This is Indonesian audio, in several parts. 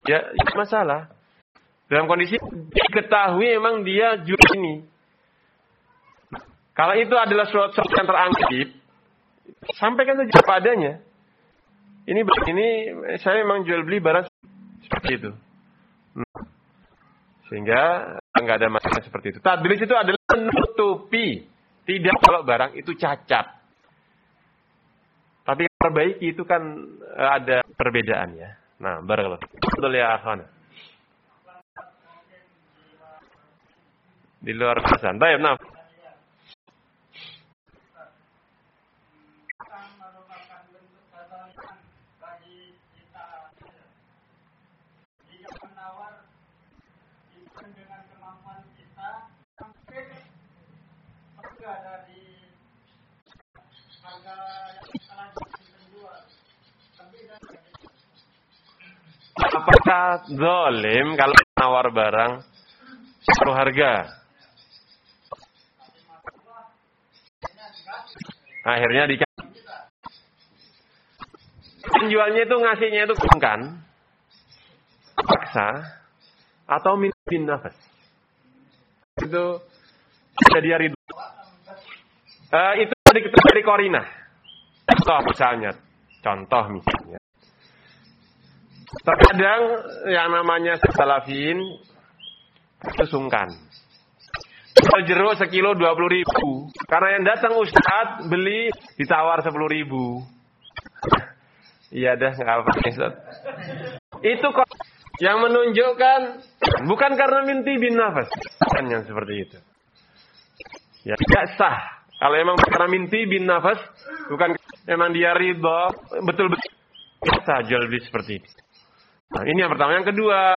ya masalah. Dalam kondisi diketahui memang dia jual ini. Kalau itu adalah sesuatu yang terangkip, sampaikan saja apa adanya. Ini saya memang jual beli barang seperti itu. Sehingga nggak ada masalah seperti itu. Tadlis itu adalah menutupi, tidak kalau barang itu cacat. Tapi perbaiki itu kan ada perbedaan ya. Nah, barakallahu. Betul ya, akhwan. Di luar bahasan. Baik, nah. Apakah zalim kalau nawar barang separuh harga? Akhirnya dikasih. Penjualnya itu ngasihnya itu bukan paksa atau min nafas. Itu jadi ridho. Itu dari korina. Contoh misalnya. Terkadang yang namanya salafin itu sungkan. Jeruk sekilo 20.000. Karena yang datang Ustadz beli ditawar 10.000. Iya dah nggak apa-apa Ustadz. Itu kok yang menunjukkan bukan karena minti bin nafas, bukan yang seperti itu. Ya tidak sah. Kalau emang karena minti bin nafas, bukan emang dia ridho, betul-betul sah jual beli seperti itu. Nah, ini yang pertama. Yang kedua,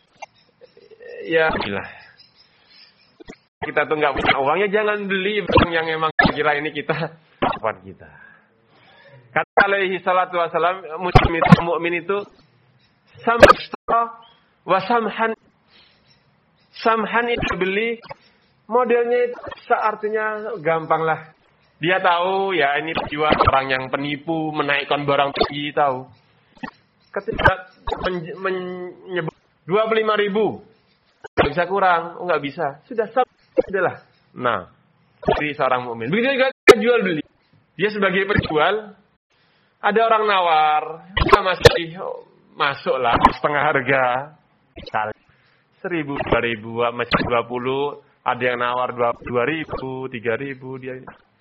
ya gila. Kita tuh nggak punya uangnya, jangan beli barang yang emang kira ini kita buat kita. Kata alaihi salatu wasalam, mukmin itu samha wa samhan. Samhan itu beli modelnya itu artinya gampang lah. Dia tahu ya ini jual orang yang penipu, menaikkan barang tinggi, tahu. Ketika menyebut 25.000, nggak bisa kurang, nggak bisa, sudahlah. Nah, jadi seorang mukmin. Begitu juga jual beli. Dia sebagai penjual, ada orang nawar, kita masih masuklah setengah harga, 1.000, 2.000, masih 20, ada yang nawar 2.000, 3.000 dia.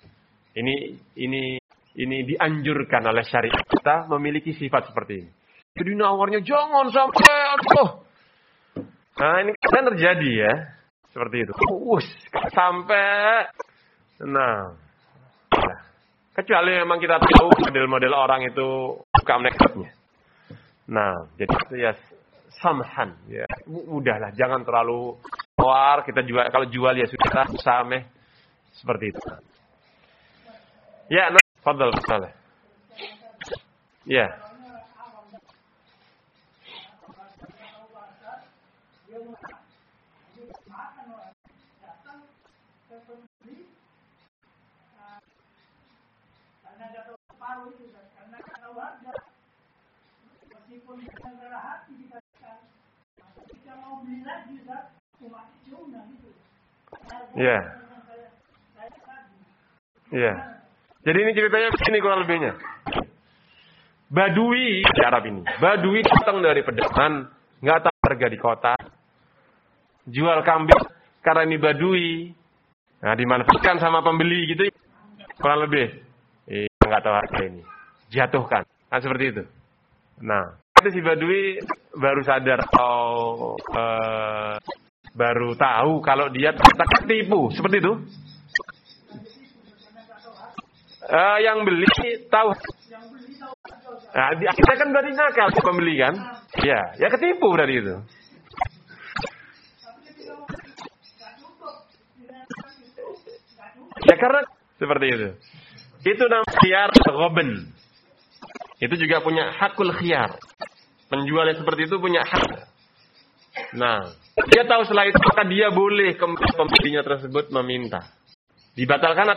Ini dianjurkan oleh syariat kita memiliki sifat seperti ini. Jadi nawarnya jangan sampai Nah, ini kan terjadi ya. Seperti itu. Sampai nah. Kecuali memang kita tahu model-model orang itu suka menekatnya. Nah, jadi itu ya samhan ya. Udahlah, jangan terlalu keluar, kita jual, kalau jual ya sudah sameh seperti itu. Ya, nah, fadhal saleh. Ya. Ya. Ya. Jadi ini ceritanya begini kurang lebihnya. Badui di Arab ini. Badui datang dari pedalaman, nggak tahu harga di kota. Jual kambing karena ini badui. Nah, dimanfaatkan sama pembeli gitu. Kurang lebih. Nggak tahu harga ini. Jatuhkan. Nah, seperti itu. Nah, itu si badui baru sadar atau baru tahu kalau dia ternyata ketipu. Seperti itu. Yang beli tahu. Nah, kita kan berarti nakal pembeli kan? Ya ketipu berarti itu. Ya karena seperti itu. Itu namanya khiyar ghaben. Itu juga punya hakul khiyar. Penjual yang seperti itu punya hak. Nah, dia tahu setelah itu maka dia boleh ke pembelinya tersebut meminta. Dibatalkan